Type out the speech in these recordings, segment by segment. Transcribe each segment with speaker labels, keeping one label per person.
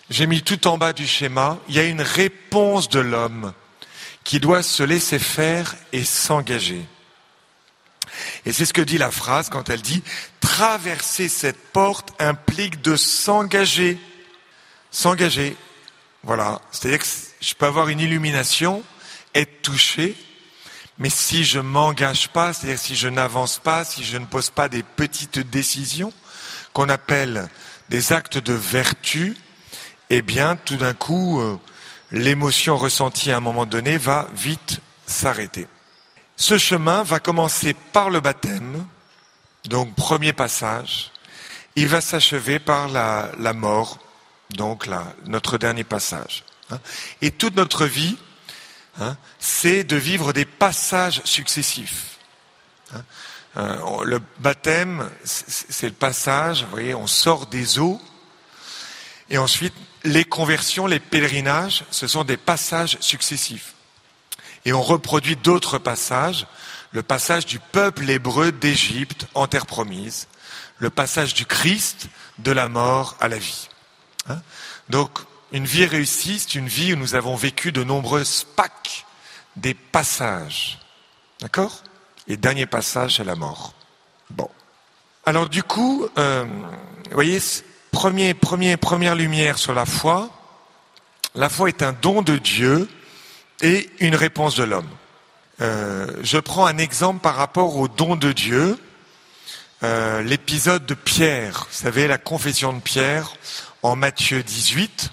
Speaker 1: j'ai mis tout en bas du schéma, il y a une réponse de l'homme qui doit se laisser faire et s'engager. Et c'est ce que dit la phrase quand elle dit « Traverser cette porte implique de s'engager ». S'engager, voilà. C'est-à-dire que je peux avoir une illumination, être touché, mais si je m'engage pas, c'est-à-dire si je n'avance pas, si je ne pose pas des petites décisions qu'on appelle des actes de vertu, eh bien, tout d'un coup, l'émotion ressentie à un moment donné va vite s'arrêter. Ce chemin va commencer par le baptême, donc premier passage. Il va s'achever par la mort, donc notre dernier passage. Et toute notre vie, c'est de vivre des passages successifs. Le baptême, c'est le passage, vous voyez, on sort des eaux, et ensuite, les conversions, les pèlerinages, ce sont des passages successifs. Et on reproduit d'autres passages, le passage du peuple hébreu d'Égypte en terre promise, le passage du Christ de la mort à la vie. Donc, une vie réussie, c'est une vie où nous avons vécu de nombreuses Pâques, des passages. D'accord ? Et dernier passage, c'est la mort. Bon. Alors du coup, vous voyez, première lumière sur la foi. La foi est un don de Dieu et une réponse de l'homme. Je prends un exemple par rapport au don de Dieu. L'épisode de Pierre, vous savez, la confession de Pierre en Matthieu 18,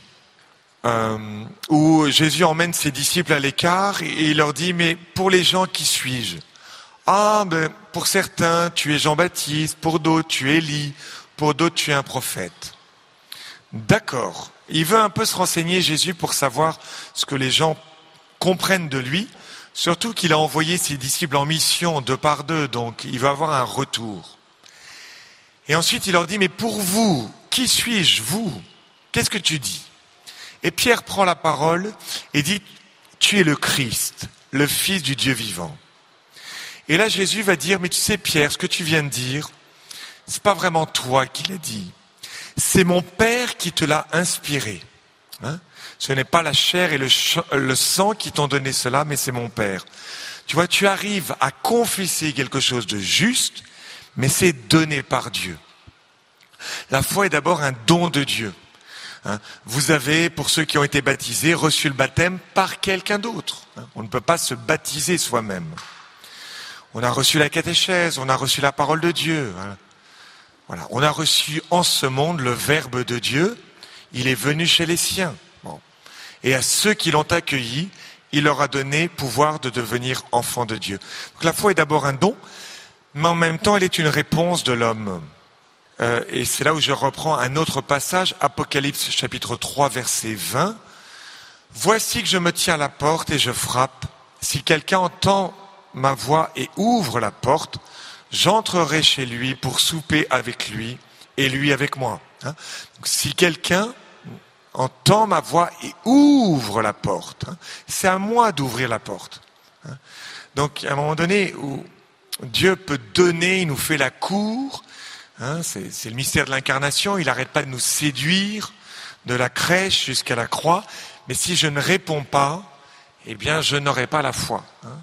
Speaker 1: où Jésus emmène ses disciples à l'écart et il leur dit « Mais pour les gens, qui suis-je ? Ah, ben, pour certains, tu es Jean-Baptiste, pour d'autres, tu es Élie, pour d'autres, tu es un prophète. » D'accord. Il veut un peu se renseigner, Jésus, pour savoir ce que les gens comprennent de lui, surtout qu'il a envoyé ses disciples en mission 2 par 2, donc il va avoir un retour. Et ensuite, il leur dit, mais pour vous, qui suis-je, vous ? Qu'est-ce que tu dis ? Et Pierre prend la parole et dit, tu es le Christ, le Fils du Dieu vivant. Et là, Jésus va dire, mais tu sais, Pierre, ce que tu viens de dire, c'est pas vraiment toi qui l'as dit. C'est mon Père qui te l'a inspiré. Ce n'est pas la chair et le sang qui t'ont donné cela, mais c'est mon Père. Tu vois, tu arrives à confesser quelque chose de juste, mais c'est donné par Dieu. La foi est d'abord un don de Dieu. Vous avez, pour ceux qui ont été baptisés, reçu le baptême par quelqu'un d'autre. On ne peut pas se baptiser soi-même. On a reçu la catéchèse, on a reçu la parole de Dieu. Voilà. On a reçu en ce monde le Verbe de Dieu. Il est venu chez les siens. Bon. Et à ceux qui l'ont accueilli, il leur a donné pouvoir de devenir enfants de Dieu. Donc la foi est d'abord un don, mais en même temps, elle est une réponse de l'homme. Et c'est là où je reprends un autre passage, Apocalypse chapitre 3, verset 20. « Voici que je me tiens à la porte et je frappe. Si quelqu'un entend ma voix et ouvre la porte, j'entrerai chez lui pour souper avec lui et lui avec moi. » Donc, si quelqu'un entend ma voix et ouvre la porte, c'est à moi d'ouvrir la porte. Donc, à un moment donné où Dieu peut donner, il nous fait la cour, c'est le mystère de l'incarnation, il n'arrête pas de nous séduire, de la crèche jusqu'à la croix, mais si je ne réponds pas, eh bien, je n'aurai pas la foi.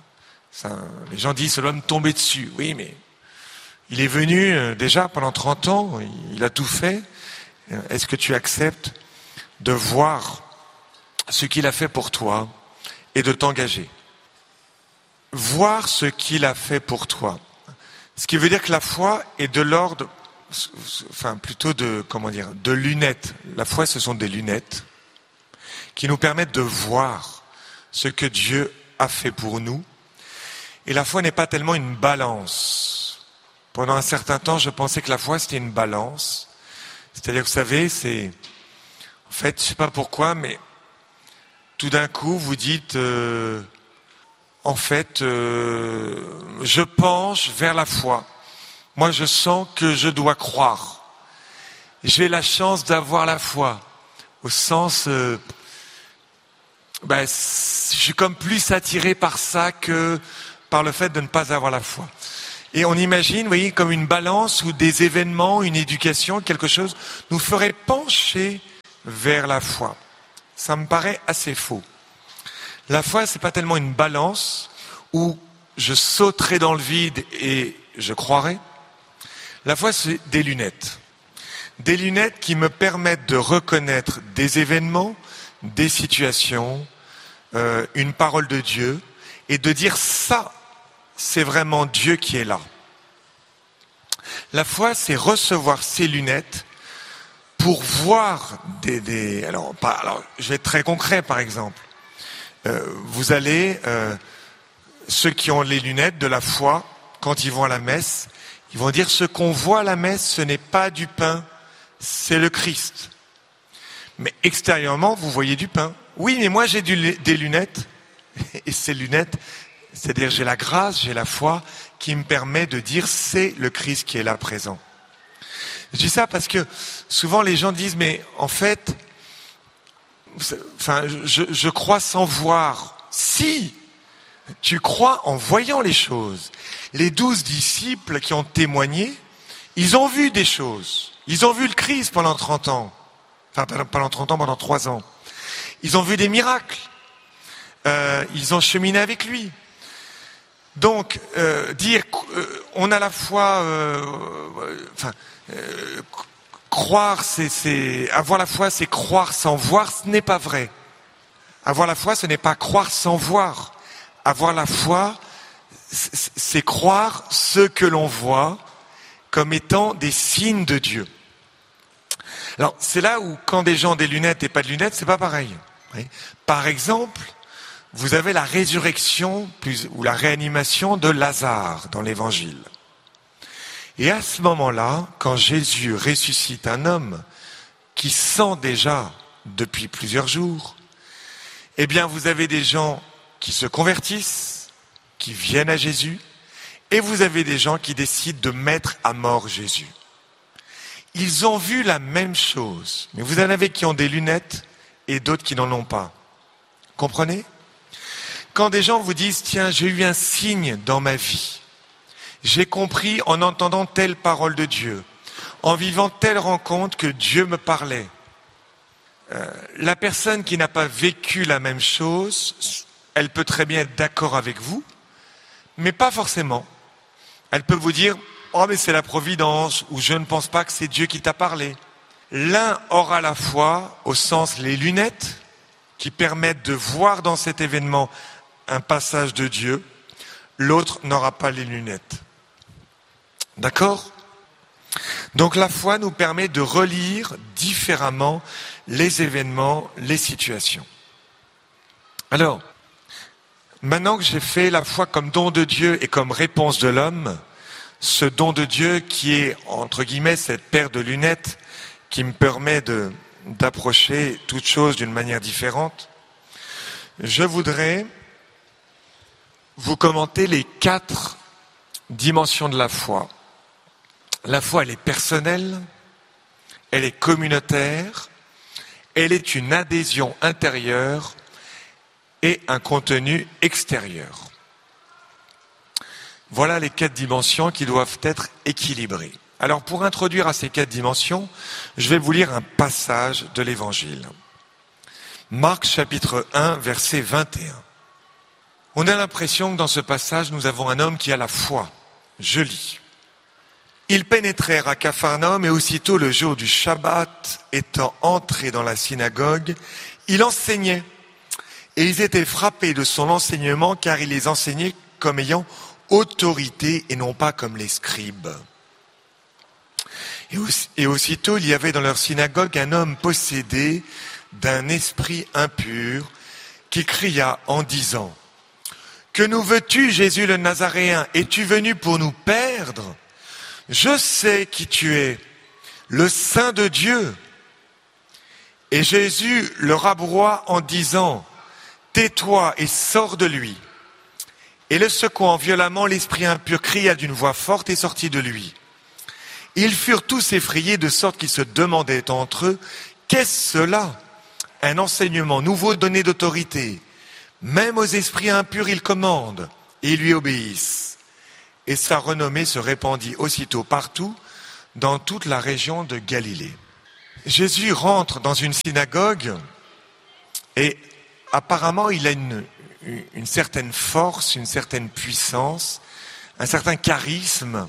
Speaker 1: Les gens disent, ça doit me tomber dessus. Oui, mais il est venu déjà pendant 30 ans, il a tout fait. Est-ce que tu acceptes de voir ce qu'il a fait pour toi et de t'engager ? Voir ce qu'il a fait pour toi. Ce qui veut dire que la foi est de l'ordre, enfin plutôt de lunettes. La foi, ce sont des lunettes qui nous permettent de voir ce que Dieu a fait pour nous. Et la foi n'est pas tellement une balance. Pendant un certain temps, je pensais que la foi, c'était une balance. C'est-à-dire, vous savez, c'est... En fait, je ne sais pas pourquoi, mais tout d'un coup, vous dites... je penche vers la foi. Moi, je sens que je dois croire. J'ai la chance d'avoir la foi. Au sens... je suis comme plus attiré par ça que par le fait de ne pas avoir la foi. Et on imagine, vous voyez, comme une balance où des événements, une éducation, quelque chose, nous ferait pencher vers la foi. Ça me paraît assez faux. La foi, c'est pas tellement une balance où je sauterai dans le vide et je croirai. La foi, c'est des lunettes. Des lunettes qui me permettent de reconnaître des événements, des situations, une parole de Dieu, et de dire ça, c'est vraiment Dieu qui est là. La foi, c'est recevoir ces lunettes pour voir alors, je vais être très concret, par exemple. Vous allez, ceux qui ont les lunettes de la foi, quand ils vont à la messe, ils vont dire ce qu'on voit à la messe, ce n'est pas du pain, c'est le Christ. Mais extérieurement, vous voyez du pain. Oui, mais moi j'ai des lunettes, et ces lunettes, c'est-à-dire j'ai la grâce, j'ai la foi, qui me permet de dire c'est le Christ qui est là présent. Je dis ça parce que souvent les gens disent mais en fait, je crois sans voir. Si, tu crois en voyant les choses. Les 12 disciples qui ont témoigné, ils ont vu des choses. Ils ont vu le Christ pendant 30 ans. Enfin, pendant 30 ans, pendant 3 ans. Ils ont vu des miracles. Ils ont cheminé avec lui. Donc, dire on a la foi, croire, avoir la foi, c'est croire sans voir, ce n'est pas vrai. Avoir la foi, ce n'est pas croire sans voir. Avoir la foi, c'est croire ce que l'on voit comme étant des signes de Dieu. Alors, c'est là où, quand des gens ont des lunettes et pas de lunettes, c'est pas pareil. Par exemple, vous avez la résurrection ou la réanimation de Lazare dans l'Évangile. Et à ce moment-là, quand Jésus ressuscite un homme qui sent déjà depuis plusieurs jours, eh bien, vous avez des gens qui se convertissent, qui viennent à Jésus, et vous avez des gens qui décident de mettre à mort Jésus. Ils ont vu la même chose, mais vous en avez qui ont des lunettes et d'autres qui n'en ont pas. Comprenez ? Quand des gens vous disent « Tiens, j'ai eu un signe dans ma vie. J'ai compris en entendant telle parole de Dieu, en vivant telle rencontre que Dieu me parlait. » La personne qui n'a pas vécu la même chose, elle peut très bien être d'accord avec vous, mais pas forcément. Elle peut vous dire « Oh, mais c'est la providence » ou « Je ne pense pas que c'est Dieu qui t'a parlé. » L'un aura la foi, au sens les lunettes, qui permettent de voir dans cet événement un passage de Dieu. L'autre n'aura pas les lunettes. D'accord ? Donc la foi nous permet de relire différemment les événements, les situations. Alors, maintenant que j'ai fait la foi comme don de Dieu et comme réponse de l'homme, ce don de Dieu qui est, entre guillemets, cette paire de lunettes qui me permet d'approcher toute chose d'une manière différente, je voudrais vous commenter les 4 dimensions de la foi. La foi, elle est personnelle, elle est communautaire, elle est une adhésion intérieure et un contenu extérieur. Voilà les 4 dimensions qui doivent être équilibrées. Alors pour introduire à ces 4 dimensions, je vais vous lire un passage de l'Évangile. Marc chapitre 1, verset 21. On a l'impression que dans ce passage, nous avons un homme qui a la foi. Je lis. Ils pénétrèrent à Capharnaüm et aussitôt le jour du Shabbat, étant entrés dans la synagogue, il enseignait. Et ils étaient frappés de son enseignement car il les enseignait comme ayant autorité et non pas comme les scribes. Et aussitôt il y avait dans leur synagogue un homme possédé d'un esprit impur qui cria en disant « Que nous veux-tu, Jésus le Nazaréen? Es-tu venu pour nous perdre? Je sais qui tu es, le Saint de Dieu. » Et Jésus le rabroie en disant « Tais-toi et sors de lui. » Et le secouant violemment, l'esprit impur cria d'une voix forte et sortit de lui. Ils furent tous effrayés de sorte qu'ils se demandaient entre eux « Qu'est-ce cela? Un enseignement nouveau donné d'autorité. Même aux esprits impurs il commande, et ils lui obéissent. » Et sa renommée se répandit aussitôt partout, dans toute la région de Galilée. Jésus rentre dans une synagogue et apparemment il a une certaine force, une certaine puissance, un certain charisme,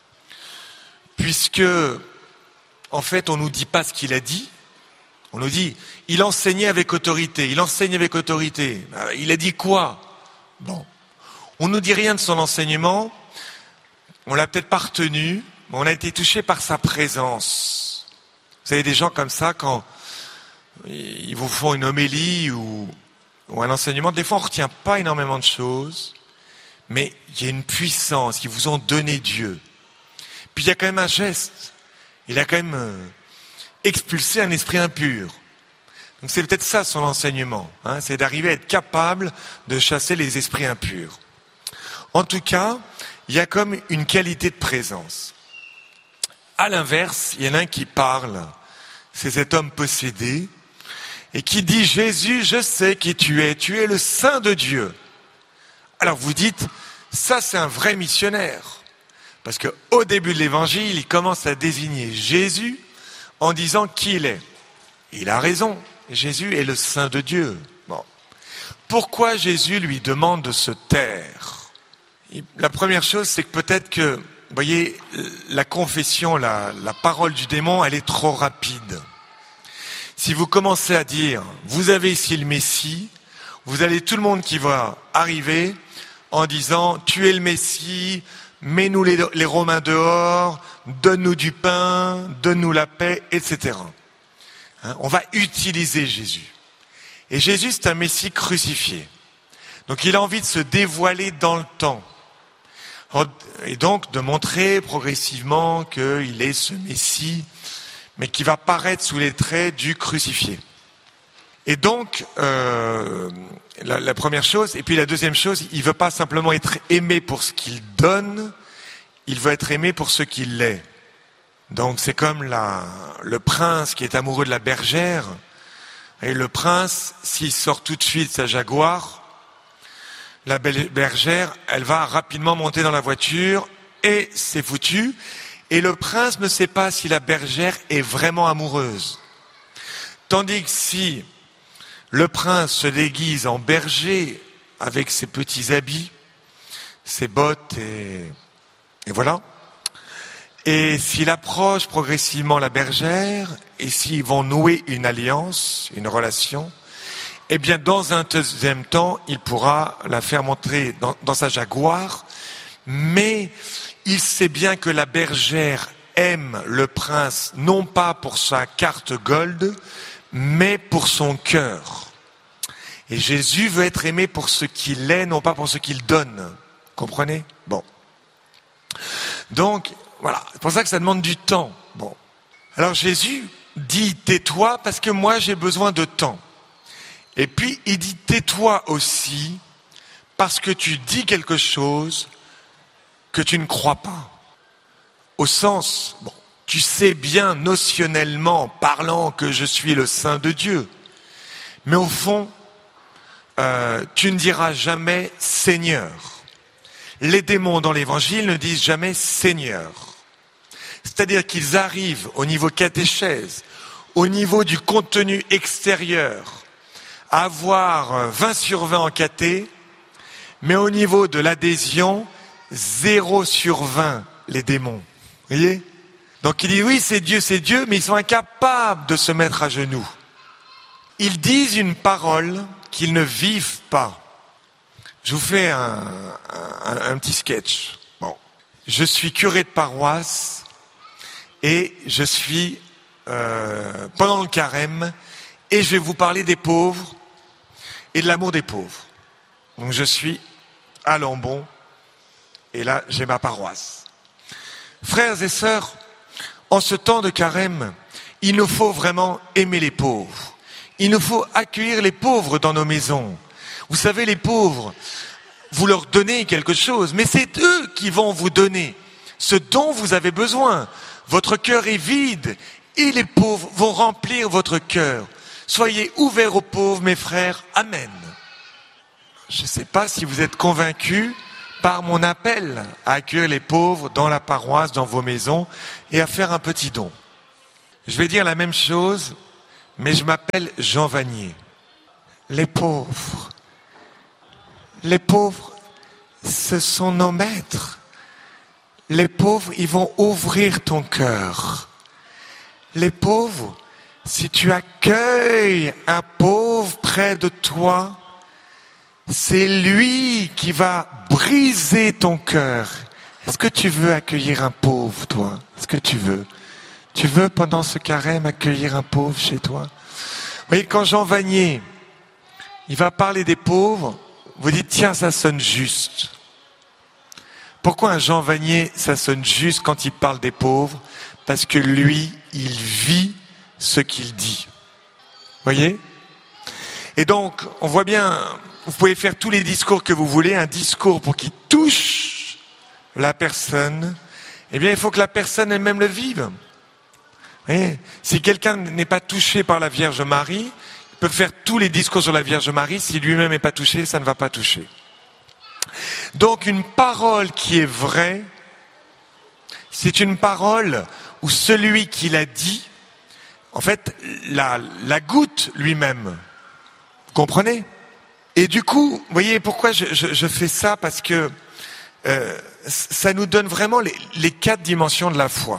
Speaker 1: puisque en fait on nous dit pas ce qu'il a dit, on nous dit il enseignait avec autorité, il enseigne avec autorité. Il a dit quoi? Bon, on nous dit rien de son enseignement, on l'a peut-être pas retenu, mais on a été touché par sa présence. Vous avez des gens comme ça quand ils vous font une homélie ou un enseignement, des fois on ne retient pas énormément de choses, mais il y a une puissance, ils vous ont donné Dieu. Puis il y a quand même un geste, il a quand même expulsé un esprit impur. Donc c'est peut-être ça son enseignement, c'est d'arriver à être capable de chasser les esprits impurs. En tout cas, il y a comme une qualité de présence. À l'inverse, il y en a un qui parle, c'est cet homme possédé, et qui dit « Jésus, je sais qui tu es le Saint de Dieu ». Alors vous dites, ça c'est un vrai missionnaire. Parce qu'au début de l'évangile, il commence à désigner Jésus en disant qui il est. Il a raison, Jésus est le Saint de Dieu. Bon. Pourquoi Jésus lui demande de se taire? La première chose, c'est que peut-être que, vous voyez, la confession, la parole du démon, elle est trop rapide. Si vous commencez à dire, vous avez ici le Messie, vous avez tout le monde qui va arriver en disant, tu es le Messie, mets-nous les Romains dehors, donne-nous du pain, donne-nous la paix, etc. On va utiliser Jésus. Et Jésus, c'est un Messie crucifié. Donc il a envie de se dévoiler dans le temps. Et donc de montrer progressivement qu'il est ce Messie, mais qui va paraître sous les traits du crucifié. Et donc, la première chose, et puis la deuxième chose, il veut pas simplement être aimé pour ce qu'il donne, il veut être aimé pour ce qu'il est. Donc c'est comme le prince qui est amoureux de la bergère, et le prince, s'il sort tout de suite sa jaguar, la bergère, elle va rapidement monter dans la voiture, et c'est foutu. Et le prince ne sait pas si la bergère est vraiment amoureuse. Tandis que si le prince se déguise en berger avec ses petits habits, ses bottes et voilà. Et s'il approche progressivement la bergère et s'ils vont nouer une alliance, une relation, eh bien dans un deuxième temps, il pourra la faire monter dans sa jaguar, mais il sait bien que la bergère aime le prince, non pas pour sa carte gold, mais pour son cœur. Et Jésus veut être aimé pour ce qu'il est, non pas pour ce qu'il donne. Comprenez? Bon. Donc, voilà. C'est pour ça que ça demande du temps. Bon. Alors Jésus dit, tais-toi parce que moi j'ai besoin de temps. Et puis il dit, tais-toi aussi parce que tu dis quelque chose que tu ne crois pas. Au sens, bon, tu sais bien notionnellement, parlant, que je suis le Saint de Dieu. Mais au fond, tu ne diras jamais Seigneur. Les démons dans l'évangile ne disent jamais Seigneur. C'est-à-dire qu'ils arrivent au niveau catéchèse, au niveau du contenu extérieur, à avoir 20 sur 20 en caté, mais au niveau de l'adhésion, 0 sur 20, les démons. Vous voyez? Donc il dit oui, c'est Dieu, mais ils sont incapables de se mettre à genoux. Ils disent une parole qu'ils ne vivent pas. Je vous fais un petit sketch. Bon. Je suis curé de paroisse et je suis pendant le carême et je vais vous parler des pauvres et de l'amour des pauvres. Donc je suis à Lambon. Et là, j'ai ma paroisse. Frères et sœurs, en ce temps de carême, il nous faut vraiment aimer les pauvres. Il nous faut accueillir les pauvres dans nos maisons. Vous savez, les pauvres, vous leur donnez quelque chose, mais c'est eux qui vont vous donner ce dont vous avez besoin. Votre cœur est vide et les pauvres vont remplir votre cœur. Soyez ouverts aux pauvres, mes frères. Amen. Je ne sais pas si vous êtes convaincus par mon appel à accueillir les pauvres dans la paroisse, dans vos maisons, et à faire un petit don. Je vais dire la même chose, mais je m'appelle Jean Vanier. Les pauvres, ce sont nos maîtres. Les pauvres, ils vont ouvrir ton cœur. Les pauvres, si tu accueilles un pauvre près de toi, c'est lui qui va briser ton cœur. Est-ce que tu veux accueillir un pauvre, toi? Est-ce que tu veux? Tu veux, pendant ce carême, accueillir un pauvre chez toi? Vous voyez, quand Jean Vanier, il va parler des pauvres, vous dites, tiens, ça sonne juste. Pourquoi un Jean Vanier, ça sonne juste quand il parle des pauvres? Parce que lui, il vit ce qu'il dit. Vous voyez? Et donc, on voit bien, vous pouvez faire tous les discours que vous voulez, un discours pour qu'il touche la personne, eh bien, il faut que la personne elle-même le vive. Vous voyez? Si quelqu'un n'est pas touché par la Vierge Marie, il peut faire tous les discours sur la Vierge Marie, si lui-même n'est pas touché, ça ne va pas toucher. Donc, une parole qui est vraie, c'est une parole où celui qui l'a dit, en fait, la goûte lui-même. Vous comprenez? Et du coup, vous voyez pourquoi je fais ça? Parce que ça nous donne vraiment les 4 dimensions de la foi.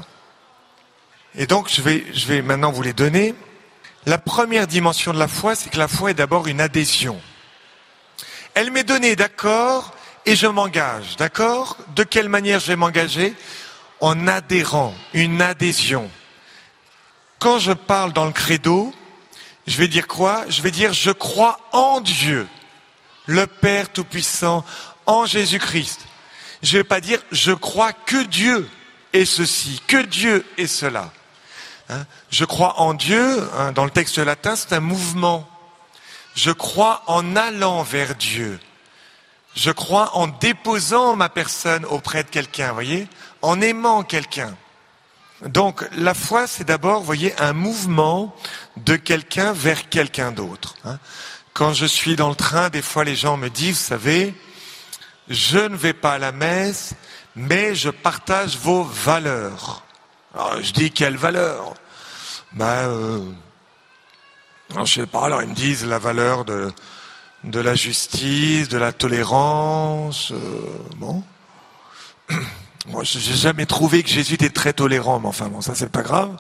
Speaker 1: Et donc, je vais maintenant vous les donner. La première dimension de la foi, c'est que la foi est d'abord une adhésion. Elle m'est donnée, d'accord, et je m'engage, d'accord? De quelle manière je vais m'engager? En adhérant, une adhésion. Quand je parle dans le credo, je vais dire quoi? Je vais dire je crois en Dieu, le Père Tout-Puissant, en Jésus-Christ. Je ne vais pas dire je crois que Dieu est ceci, que Dieu est cela. Je crois en Dieu, dans le texte latin, c'est un mouvement. Je crois en allant vers Dieu. Je crois en déposant ma personne auprès de quelqu'un, voyez, en aimant quelqu'un. Donc, la foi, c'est d'abord, vous voyez, un mouvement de quelqu'un vers quelqu'un d'autre. Quand je suis dans le train, des fois, les gens me disent, vous savez, je ne vais pas à la messe, mais je partage vos valeurs. Alors, je dis, quelles valeurs? Je sais pas, alors ils me disent la valeur de la justice, de la tolérance, bon. Moi, j'ai jamais trouvé que Jésus était très tolérant, mais enfin, bon, ça c'est pas grave.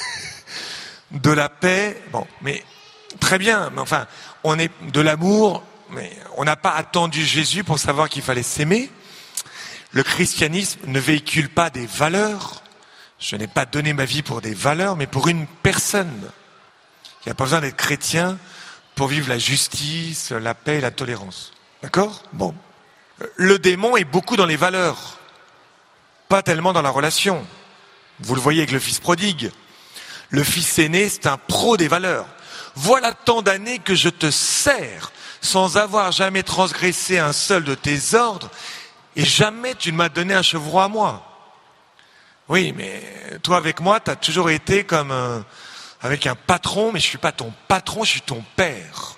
Speaker 1: De la paix, bon, mais très bien, mais enfin, on est de l'amour, mais on n'a pas attendu Jésus pour savoir qu'il fallait s'aimer. Le christianisme ne véhicule pas des valeurs. Je n'ai pas donné ma vie pour des valeurs, mais pour une personne. Il n'y a pas besoin d'être chrétien pour vivre la justice, la paix et la tolérance. D'accord? Bon. Le démon est beaucoup dans les valeurs, pas tellement dans la relation. Vous le voyez avec le fils prodigue. Le fils aîné, c'est un pro des valeurs. Voilà tant d'années que je te sers sans avoir jamais transgressé un seul de tes ordres, et jamais tu ne m'as donné un chevreau à moi. Oui, mais toi avec moi, tu as toujours été comme avec un patron, mais je suis pas ton patron, je suis ton père.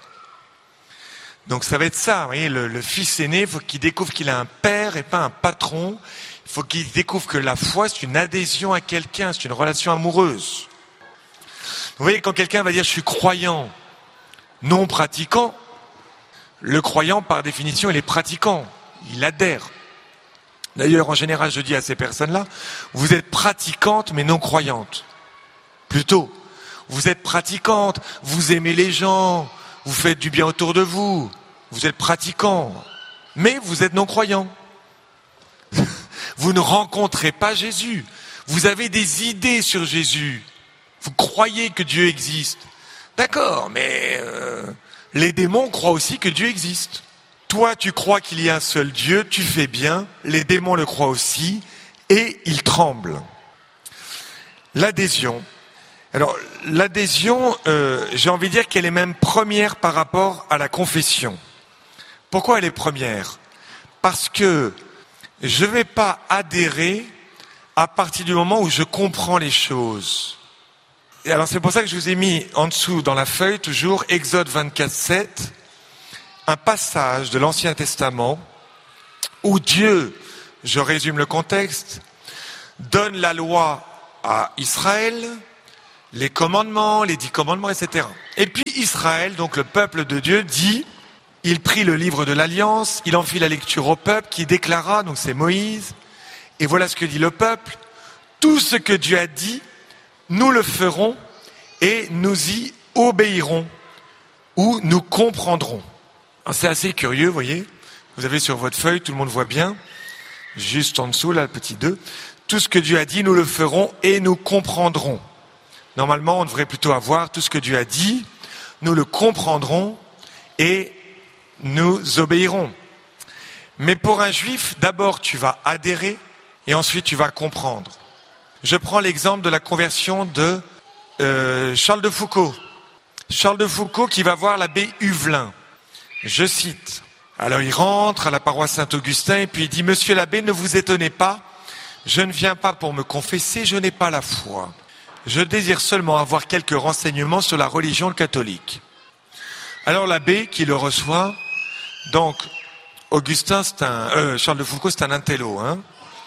Speaker 1: Donc ça va être ça, vous voyez, le fils aîné, il faut qu'il découvre qu'il a un père et pas un patron. Il faut qu'il découvre que la foi, c'est une adhésion à quelqu'un, c'est une relation amoureuse. Vous voyez, quand quelqu'un va dire « je suis croyant », non pratiquant, le croyant, par définition, il est pratiquant, il adhère. D'ailleurs, en général, je dis à ces personnes-là, vous êtes pratiquantes mais non croyantes. Plutôt, vous êtes pratiquantes, vous aimez les gens, vous faites du bien autour de vous, vous êtes pratiquants, mais vous êtes non croyants. Vous ne rencontrez pas Jésus, vous avez des idées sur Jésus, vous croyez que Dieu existe. D'accord, mais les démons croient aussi que Dieu existe. Toi, tu crois qu'il y a un seul Dieu, tu fais bien, les démons le croient aussi, et ils tremblent. L'adhésion. Alors, l'adhésion, j'ai envie de dire qu'elle est même première par rapport à la confession. Pourquoi elle est première? Parce que je ne vais pas adhérer à partir du moment où je comprends les choses. Et alors, c'est pour ça que je vous ai mis en dessous, dans la feuille, toujours, Exode 24:7, un passage de l'Ancien Testament où Dieu, je résume le contexte, donne la loi à Israël, les commandements, les 10 commandements, etc. Et puis Israël, donc le peuple de Dieu, dit, il prit le livre de l'Alliance, il en fit la lecture au peuple qui déclara, donc c'est Moïse, et voilà ce que dit le peuple, tout ce que Dieu a dit, nous le ferons et nous y obéirons ou nous comprendrons. Alors, c'est assez curieux, vous voyez, vous avez sur votre feuille, tout le monde voit bien, juste en dessous, là, le petit 2, tout ce que Dieu a dit, nous le ferons et nous comprendrons. Normalement, on devrait plutôt avoir tout ce que Dieu a dit, nous le comprendrons et nous obéirons. Mais pour un juif, d'abord tu vas adhérer et ensuite tu vas comprendre. Je prends l'exemple de la conversion de Charles de Foucauld. Charles de Foucauld qui va voir l'abbé Huvelin. Je cite. Alors il rentre à la paroisse Saint-Augustin et puis il dit « Monsieur l'abbé, ne vous étonnez pas, je ne viens pas pour me confesser, je n'ai pas la foi. Je désire seulement avoir quelques renseignements sur la religion catholique. » Alors l'abbé qui le reçoit, donc Augustin, Charles de Foucauld, c'est un intello. Hein.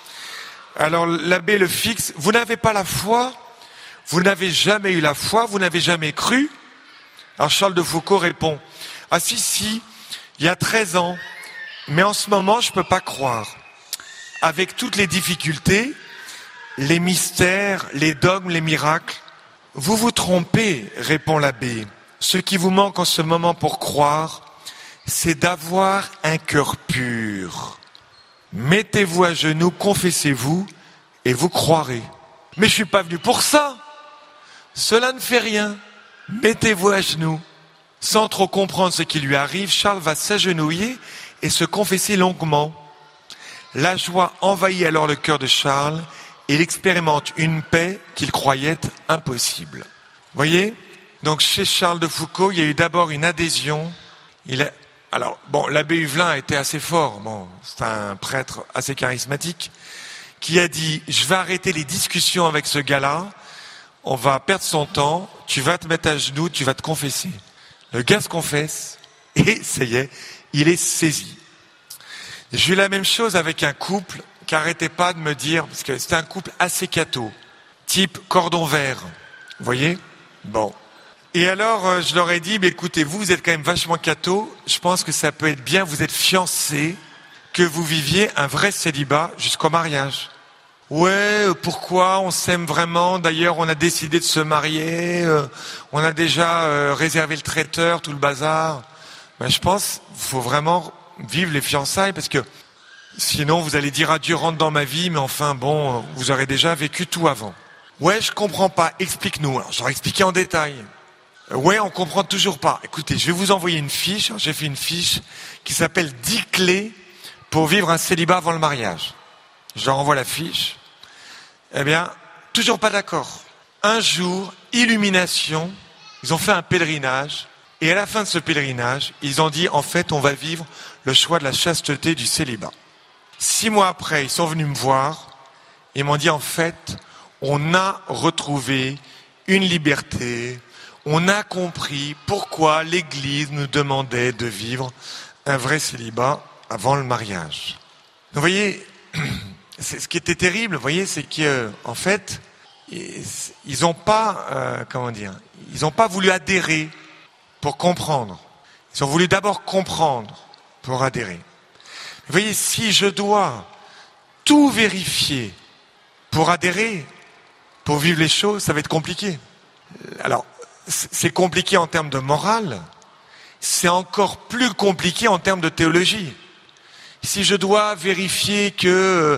Speaker 1: Alors l'abbé le fixe, vous n'avez pas la foi, vous n'avez jamais eu la foi, vous n'avez jamais cru. Alors Charles de Foucauld répond, ah si, il y a 13 ans, mais en ce moment je ne peux pas croire. Avec toutes les difficultés, les mystères, les dogmes, les miracles. Vous vous trompez, répond l'abbé. Ce qui vous manque en ce moment pour croire, c'est d'avoir un cœur pur. Mettez-vous à genoux, confessez-vous, et vous croirez. Mais je suis pas venu pour ça. Cela ne fait rien. Mettez-vous à genoux. Sans trop comprendre ce qui lui arrive, Charles va s'agenouiller et se confesser longuement. La joie envahit alors le cœur de Charles et il expérimente une paix qu'il croyait impossible. Voyez ? Donc chez Charles de Foucauld, il y a eu d'abord une adhésion. Alors, l'abbé Huvelin a été assez fort. C'est un prêtre assez charismatique qui a dit « Je vais arrêter les discussions avec ce gars-là. On va perdre son temps. Tu vas te mettre à genoux, tu vas te confesser. » Le gars se confesse et ça y est, il est saisi. J'ai eu la même chose avec un couple qui n'arrêtait pas de me dire, parce que c'était un couple assez catho, type cordon vert. Vous voyez ? Bon. Et alors, je leur ai dit, mais écoutez, vous êtes quand même vachement catho, je pense que ça peut être bien, vous êtes fiancés, que vous viviez un vrai célibat jusqu'au mariage. Ouais, pourquoi? On s'aime vraiment, d'ailleurs on a décidé de se marier, on a déjà réservé le traiteur, tout le bazar. Ben, je pense qu'il faut vraiment vivre les fiançailles, parce que sinon vous allez dire adieu, rentre dans ma vie, mais enfin bon, vous aurez déjà vécu tout avant. Ouais, je comprends pas, explique-nous. Alors j'aurais expliqué en détail. Ouais, on comprend toujours pas. Écoutez, je vais vous envoyer une fiche. J'ai fait une fiche qui s'appelle 10 clés pour vivre un célibat avant le mariage. Je leur envoie la fiche. Eh bien, toujours pas d'accord. Un jour, illumination, ils ont fait un pèlerinage. Et à la fin de ce pèlerinage, ils ont dit, en fait, on va vivre le choix de la chasteté du célibat. 6 mois après, ils sont venus me voir. Ils m'ont dit, en fait, on a retrouvé une liberté. On a compris pourquoi l'Église nous demandait de vivre un vrai célibat avant le mariage. Vous voyez, ce qui était terrible, vous voyez, c'est qu'en fait, ils n'ont pas, ils n'ont pas voulu adhérer pour comprendre. Ils ont voulu d'abord comprendre pour adhérer. Vous voyez, si je dois tout vérifier pour adhérer, pour vivre les choses, ça va être compliqué. Alors, c'est compliqué en termes de morale, c'est encore plus compliqué en termes de théologie. Si je dois vérifier que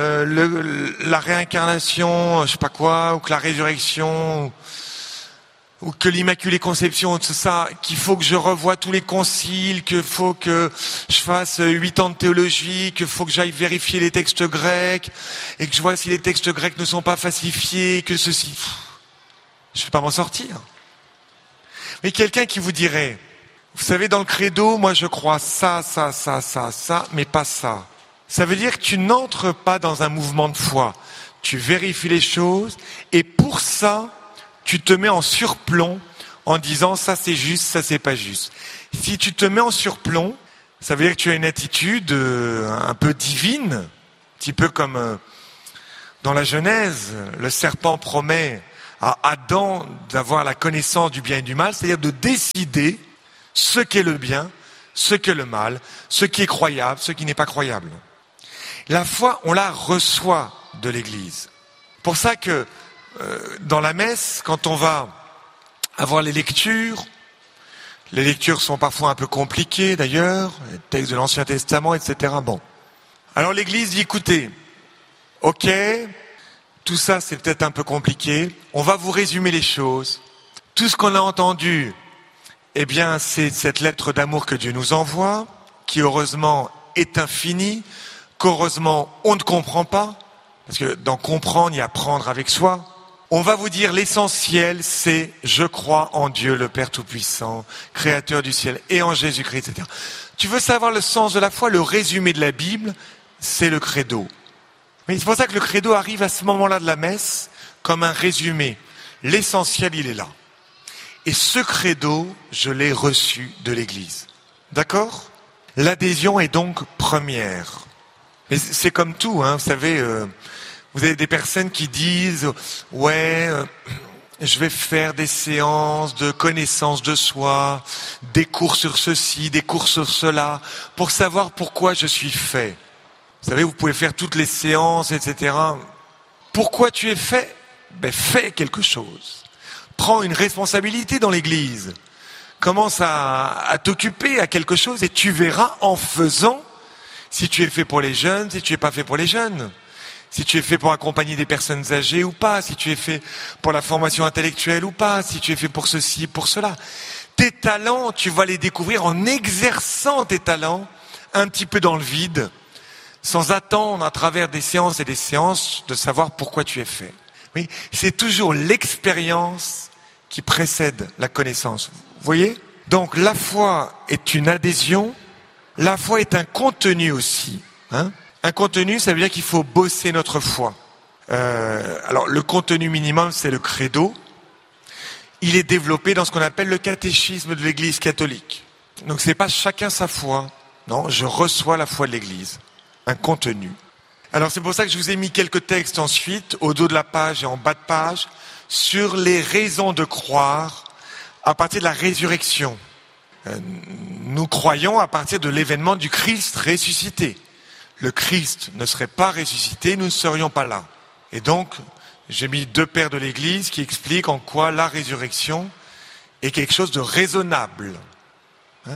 Speaker 1: la réincarnation, je sais pas quoi, ou que la résurrection, ou que l'Immaculée Conception, tout ça, qu'il faut que je revoie tous les conciles, qu'il faut que je fasse 8 ans de théologie, qu'il faut que j'aille vérifier les textes grecs, et que je vois si les textes grecs ne sont pas falsifiés, que ceci... Je ne vais pas m'en sortir. Mais quelqu'un qui vous dirait, vous savez, dans le credo, moi je crois ça, mais pas ça. Ça veut dire que tu n'entres pas dans un mouvement de foi. Tu vérifies les choses et pour ça, tu te mets en surplomb en disant ça c'est juste, ça c'est pas juste. Si tu te mets en surplomb, ça veut dire que tu as une attitude un peu divine, un petit peu comme dans la Genèse, le serpent promet à Adam d'avoir la connaissance du bien et du mal, c'est-à-dire de décider ce qu'est le bien, ce qu'est le mal, ce qui est croyable, ce qui n'est pas croyable. La foi, on la reçoit de l'Église. Pour ça que dans la messe, quand on va avoir les lectures sont parfois un peu compliquées d'ailleurs, les textes de l'Ancien Testament, etc. Bon. Alors l'Église dit, écoutez, ok, tout ça c'est peut-être un peu compliqué, on va vous résumer les choses. Tout ce qu'on a entendu, eh bien c'est cette lettre d'amour que Dieu nous envoie, qui heureusement est infinie, qu'heureusement on ne comprend pas, parce que dans comprendre, il y a apprendre avec soi. On va vous dire l'essentiel, c'est je crois en Dieu, le Père Tout-Puissant, Créateur du ciel, et en Jésus-Christ, etc. Tu veux savoir le sens de la foi, le résumé de la Bible, c'est le credo. Mais c'est pour ça que le credo arrive à ce moment-là de la messe comme un résumé. L'essentiel, il est là. Et ce credo, je l'ai reçu de l'Église. D'accord ? L'adhésion est donc première. Mais c'est comme tout, hein, vous savez... Vous avez des personnes qui disent « Ouais, je vais faire des séances de connaissance de soi, des cours sur ceci, des cours sur cela, pour savoir pourquoi je suis fait. » Vous savez, vous pouvez faire toutes les séances, etc. Pourquoi tu es fait ? Ben, fais quelque chose. Prends une responsabilité dans l'Église. Commence à t'occuper à quelque chose et tu verras en faisant si tu es fait pour les jeunes, si tu n'es pas fait pour les jeunes. Si tu es fait pour accompagner des personnes âgées ou pas, si tu es fait pour la formation intellectuelle ou pas, si tu es fait pour ceci, pour cela. Tes talents, tu vas les découvrir en exerçant tes talents un petit peu dans le vide, sans attendre à travers des séances et des séances de savoir pourquoi tu es fait. Oui, c'est toujours l'expérience qui précède la connaissance. Vous voyez ? Donc la foi est une adhésion, la foi est un contenu aussi, hein ? Un contenu, ça veut dire qu'il faut bosser notre foi. Alors, le contenu minimum, c'est le credo. Il est développé dans ce qu'on appelle le catéchisme de l'Église catholique. Donc, c'est pas chacun sa foi. Non, je reçois la foi de l'Église. Un contenu. Alors, c'est pour ça que je vous ai mis quelques textes ensuite, au dos de la page et en bas de page, sur les raisons de croire à partir de la résurrection. Nous croyons à partir de l'événement du Christ ressuscité. Le Christ ne serait pas ressuscité, nous ne serions pas là. Et donc, j'ai mis 2 pères de l'Église qui expliquent en quoi la résurrection est quelque chose de raisonnable. Hein ?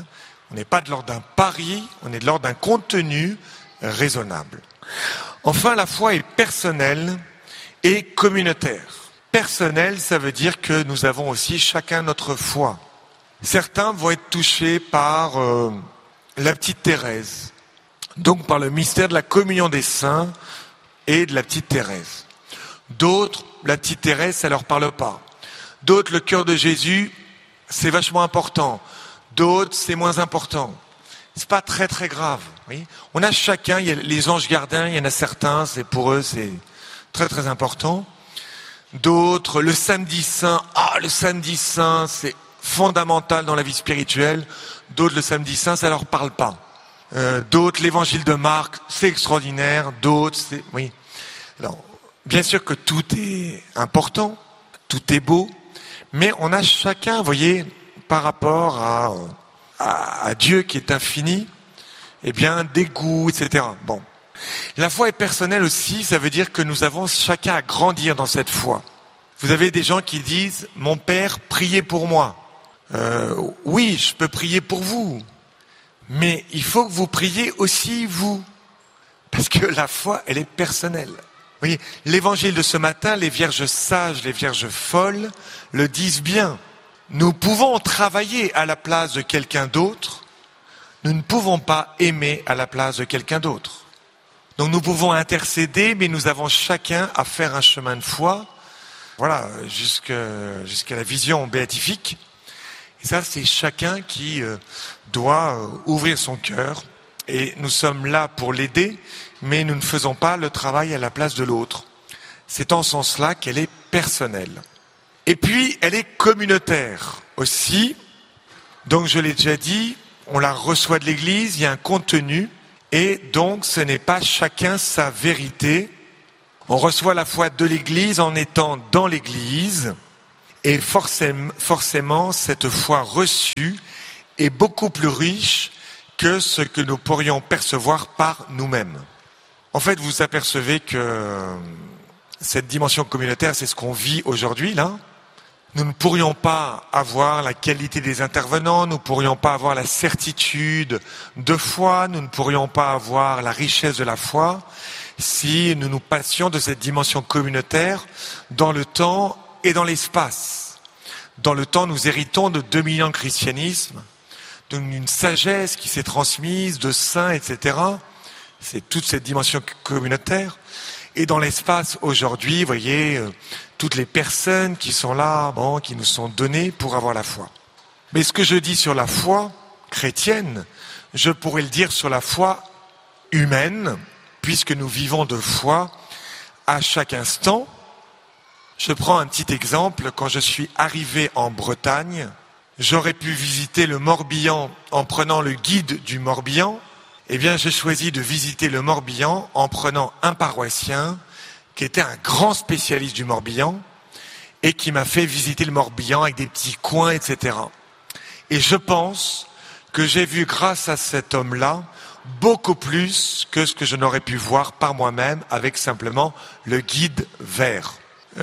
Speaker 1: On n'est pas de l'ordre d'un pari, on est de l'ordre d'un contenu raisonnable. Enfin, la foi est personnelle et communautaire. Personnelle, ça veut dire que nous avons aussi chacun notre foi. Certains vont être touchés par la petite Thérèse. Donc par le mystère de la communion des saints et de la petite Thérèse. D'autres, la petite Thérèse, ça leur parle pas. D'autres, le cœur de Jésus, c'est vachement important. D'autres, c'est moins important. C'est pas très très grave. Oui, on a chacun, il y a les anges gardiens, il y en a certains, c'est pour eux, c'est très très important. D'autres, le samedi saint, le samedi saint, c'est fondamental dans la vie spirituelle. D'autres, le samedi saint, ça leur parle pas. D'autres, l'évangile de Marc, c'est extraordinaire. D'autres, c'est... Oui. Alors, bien sûr que tout est important, tout est beau, mais on a chacun, vous voyez, par rapport à Dieu qui est infini, eh bien, des goûts, etc. Bon. La foi est personnelle aussi, ça veut dire que nous avons chacun à grandir dans cette foi. Vous avez des gens qui disent, mon père, priez pour moi. Oui, je peux prier pour vous. Mais il faut que vous priez aussi vous. Parce que la foi, elle est personnelle. Vous voyez, l'évangile de ce matin, les vierges sages, les vierges folles, le disent bien. Nous pouvons travailler à la place de quelqu'un d'autre. Nous ne pouvons pas aimer à la place de quelqu'un d'autre. Donc nous pouvons intercéder, mais nous avons chacun à faire un chemin de foi. Voilà, jusqu'à la vision béatifique. Et ça, c'est chacun qui doit ouvrir son cœur. Et nous sommes là pour l'aider, mais nous ne faisons pas le travail à la place de l'autre. C'est en ce sens-là qu'elle est personnelle. Et puis, elle est communautaire aussi. Donc, je l'ai déjà dit, on la reçoit de l'Église, il y a un contenu. Et donc, ce n'est pas chacun sa vérité. On reçoit la foi de l'Église en étant dans l'Église, et forcément, cette foi reçue est beaucoup plus riche que ce que nous pourrions percevoir par nous-mêmes. En fait, vous apercevez que cette dimension communautaire, c'est ce qu'on vit aujourd'hui, là. Nous ne pourrions pas avoir la qualité des intervenants, nous ne pourrions pas avoir la certitude de foi, nous ne pourrions pas avoir la richesse de la foi si nous nous passions de cette dimension communautaire dans le temps et dans l'espace. Dans le temps, nous héritons de 2000 ans de christianisme, d'une sagesse qui s'est transmise, de saints, etc. C'est toute cette dimension communautaire. Et dans l'espace, aujourd'hui, vous voyez, toutes les personnes qui sont là, qui nous sont données pour avoir la foi. Mais ce que je dis sur la foi chrétienne, je pourrais le dire sur la foi humaine, puisque nous vivons de foi à chaque instant. Je prends un petit exemple. Quand je suis arrivé en Bretagne, j'aurais pu visiter le Morbihan en prenant le guide du Morbihan. Eh bien, j'ai choisi de visiter le Morbihan en prenant un paroissien qui était un grand spécialiste du Morbihan et qui m'a fait visiter le Morbihan avec des petits coins, etc. Et je pense que j'ai vu, grâce à cet homme-là, beaucoup plus que ce que je n'aurais pu voir par moi-même avec simplement le guide vert.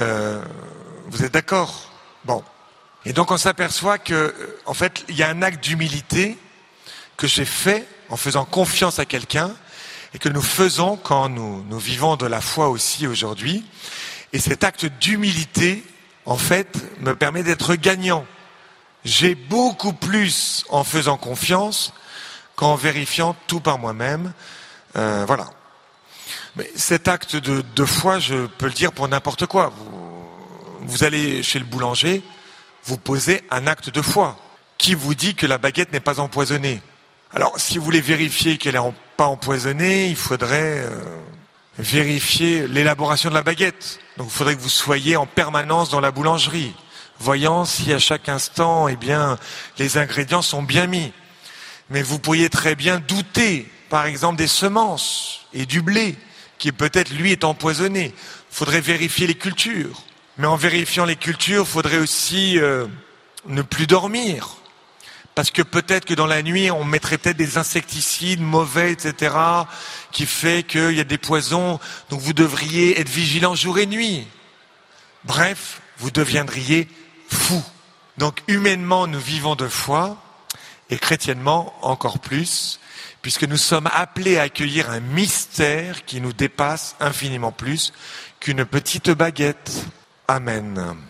Speaker 1: Vous êtes d'accord ? Bon. Et donc on s'aperçoit que, en fait, il y a un acte d'humilité que j'ai fait en faisant confiance à quelqu'un et que nous faisons quand nous vivons de la foi aussi aujourd'hui. Et cet acte d'humilité, en fait, me permet d'être gagnant. J'ai beaucoup plus en faisant confiance qu'en vérifiant tout par moi-même. Voilà. Mais cet acte de foi, je peux le dire pour n'importe quoi. Vous allez chez le boulanger, vous posez un acte de foi. Qui vous dit que la baguette n'est pas empoisonnée ? Alors, si vous voulez vérifier qu'elle n'est pas empoisonnée, il faudrait vérifier l'élaboration de la baguette. Donc, il faudrait que vous soyez en permanence dans la boulangerie, voyant si à chaque instant, les ingrédients sont bien mis. Mais vous pourriez très bien douter, par exemple, des semences et du blé, qui peut-être, lui, est empoisonné. Il faudrait vérifier les cultures. Mais en vérifiant les cultures, il faudrait aussi ne plus dormir. Parce que peut-être que dans la nuit, on mettrait peut-être des insecticides mauvais, etc., qui fait qu'il y a des poisons. Donc vous devriez être vigilant jour et nuit. Bref, vous deviendriez fou. Donc humainement, nous vivons de foi, et chrétiennement encore plus, puisque nous sommes appelés à accueillir un mystère qui nous dépasse infiniment plus qu'une petite baguette. Amen.